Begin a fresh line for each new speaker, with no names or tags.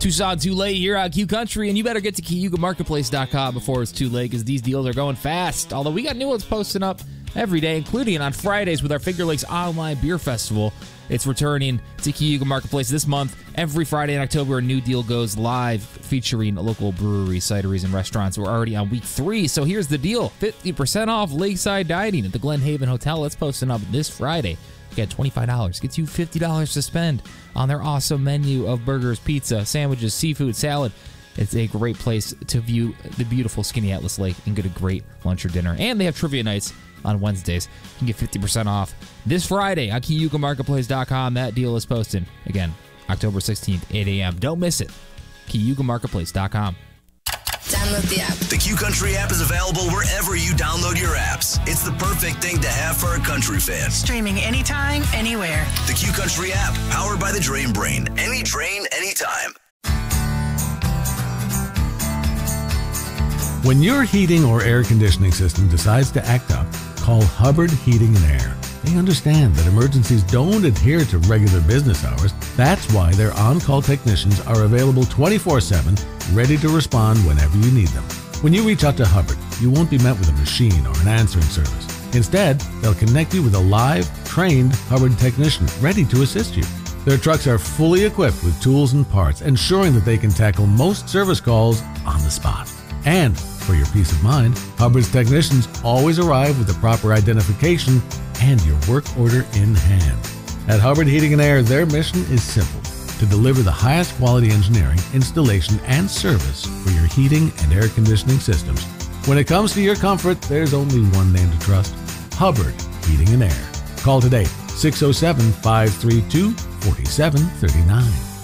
Tucson Too Late here on Q Country, and you better get to CayugaMarketplace.com before it's too late because these deals are going fast. Although we got new ones posting up every day, including on Fridays with our Finger Lakes Online Beer Festival. It's returning to Cayuga Marketplace this month. Every Friday in October, a new deal goes live featuring local breweries, cideries, and restaurants. We're already on week 3, so here's the deal. 50% off lakeside dining at the Glen Haven Hotel. That's posting up this Friday. Get $25. Gets you $50 to spend on their awesome menu of burgers, pizza, sandwiches, seafood, salad. It's a great place to view the beautiful Skaneateles Lake and get a great lunch or dinner. And they have trivia nights on Wednesdays. You can get 50% off this Friday on CayugaMarketplace.com. That deal is posted. Again, October 16th, 8 a.m. Don't miss it. CayugaMarketplace.com.
Download the app.
The Q Country app is available wherever you download your apps. It's the perfect thing to have for a country fan.
Streaming anytime, anywhere.
The Q Country app, powered by the Drain Brain. Any drain, anytime.
When your heating or air conditioning system decides to act up, call Hubbard Heating and Air. They understand that emergencies don't adhere to regular business hours. That's why their on-call technicians are available 24/7, ready to respond whenever you need them. When you reach out to Hubbard, you won't be met with a machine or an answering service. Instead, they'll connect you with a live, trained Hubbard technician ready to assist you. Their trucks are fully equipped with tools and parts, ensuring that they can tackle most service calls on the spot. And for your peace of mind, Hubbard's technicians always arrive with the proper identification and your work order in hand. At Hubbard Heating and Air, their mission is simple: to deliver the highest quality engineering, installation, and service for your heating and air conditioning systems. When it comes to your comfort, there's only one name to trust: Hubbard Heating and Air. Call today, 607-532-4739.